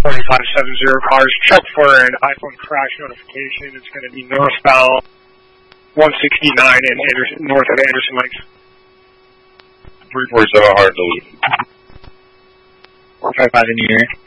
4570 cars. Check for an iPhone crash notification. It's going to be northbound 169 in north of Anderson Lakes. 347 hard delivery. 455 in your ear.